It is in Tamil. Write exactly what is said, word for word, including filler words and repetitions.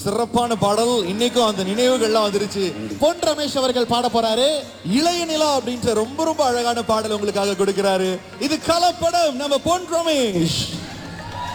சிறப்பான பாடல். இன்னைக்கும் அந்த நினைவுகள்லாம் வந்துருச்சு. பொன் ரமேஷ் அவர்கள் பாட போறாரு. இளைய நிலா அப்படின்ற ரொம்ப ரொம்ப அழகான பாடல் உங்களுக்காக கொடுக்கிறாரு. இது கலப்படம். நம்ம பொன் ரமேஷ்.